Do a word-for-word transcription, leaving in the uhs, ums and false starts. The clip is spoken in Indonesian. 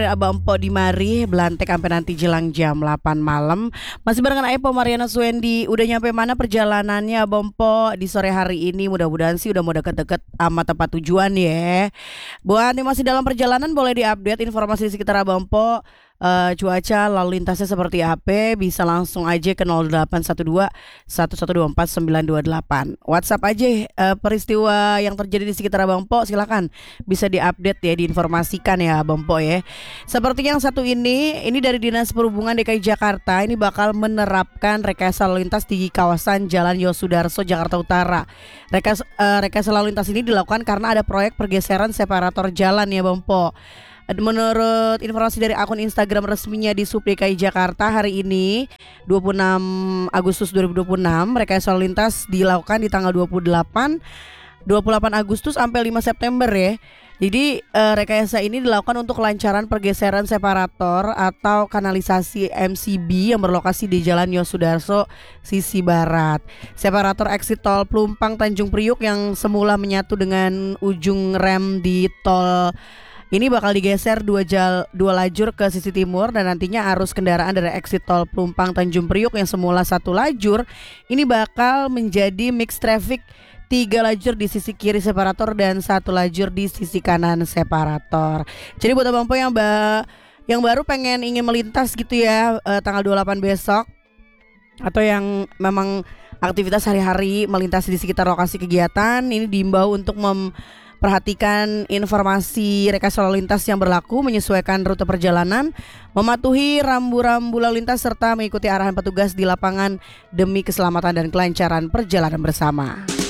Abang Empok di mari belantek sampai nanti jelang jam delapan malam. Masih barengan Epo Mariana Suendi. Udah nyampe mana perjalanannya Abang Empok di sore hari ini? Mudah-mudahan sih udah mau deket-deket sama tempat tujuan ya. Buat yang masih dalam perjalanan boleh diupdate informasi di sekitar Abang Empok. Eh, cuaca lalu lintasnya seperti apa, bisa langsung aja ke nol delapan satu dua satu satu dua empat sembilan dua delapan. WhatsApp aja eh, peristiwa yang terjadi di sekitar Abang Empok, silakan bisa diupdate ya, diinformasikan ya Abang Empok ya. Seperti yang satu ini, ini dari Dinas Perhubungan D K I Jakarta, ini bakal menerapkan rekayasa lalu lintas di kawasan Jalan Yosudarso Jakarta Utara. Rekas, eh, rekayasa lalu lintas ini dilakukan karena ada proyek pergeseran separator jalan ya Abang Empok. Menurut informasi dari akun Instagram resminya di Sub D K I Jakarta hari ini dua puluh enam Agustus dua ribu dua puluh enam, rekayasa lalu lintas dilakukan di tanggal dua puluh delapan Agustus sampai lima September ya. Jadi eh, rekayasa ini dilakukan untuk kelancaran pergeseran separator atau kanalisasi M C B yang berlokasi di Jalan Yosudarso sisi barat. Separator exit tol Pelumpang Tanjung Priuk yang semula menyatu dengan ujung rem di tol ini bakal digeser dua, jal, dua lajur ke sisi timur, dan nantinya arus kendaraan dari exit tol Pelumpang Tanjung Priuk yang semula satu lajur ini bakal menjadi mixed traffic, tiga lajur di sisi kiri separator dan satu lajur di sisi kanan separator. Jadi buat abang-abang yang, ba yang baru pengen ingin melintas gitu ya eh, tanggal dua puluh delapan besok, atau yang memang aktivitas hari-hari melintas di sekitar lokasi kegiatan, ini diimbau untuk mem perhatikan informasi rekayasa lalu lintas yang berlaku, menyesuaikan rute perjalanan, mematuhi rambu-rambu lalu lintas, serta mengikuti arahan petugas di lapangan demi keselamatan dan kelancaran perjalanan bersama.